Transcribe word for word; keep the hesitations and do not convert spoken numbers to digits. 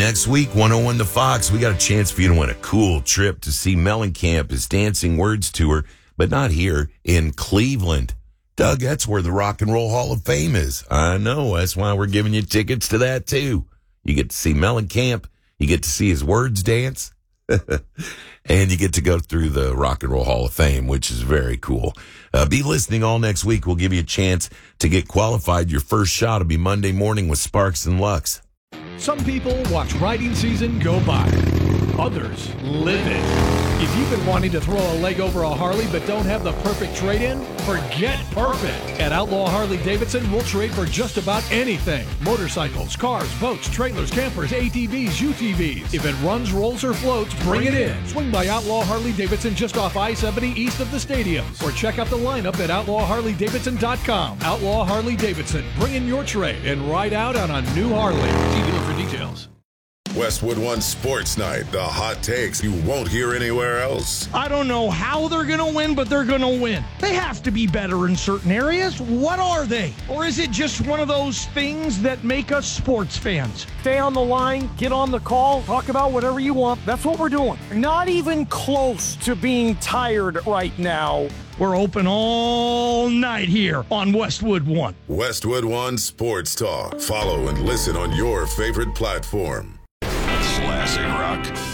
Next week, one oh one The Fox, we got a chance for you to win a cool trip to see Mellencamp's Dancing Words Tour, but not here, in Cleveland. Doug, that's where the Rock and Roll Hall of Fame is. I know, that's why we're giving you tickets to that, too. You get to see Mellencamp, you get to see his words dance, and you get to go through the Rock and Roll Hall of Fame, which is very cool. Uh, be listening all next week. We'll give you a chance to get qualified. Your first shot will be Monday morning with Sparks and Lux. Some people watch riding season go by. Others live it. If you've been wanting to throw a leg over a Harley but don't have the perfect trade-in, forget perfect. At Outlaw Harley Davidson, we'll trade for just about anything. Motorcycles, cars, boats, trailers, campers, A T Vs, U T Vs. If it runs, rolls, or floats, bring it in. Swing by Outlaw Harley Davidson just off I seventy east of the stadium. Or check out the lineup at outlaw harley davidson dot com. Outlaw Harley Davidson. Bring in your trade and ride out on a new Harley. See dealer for details. Westwood One Sports Night, the hot takes you won't hear anywhere else. I don't know how they're going to win, but they're going to win. They have to be better in certain areas. What are they? Or is it just one of those things that make us sports fans? Stay on the line, get on the call, talk about whatever you want. That's what we're doing. Not even close to being tired right now. We're open all night here on Westwood One. Westwood One Sports Talk. Follow and listen on your favorite platform. Classic rock.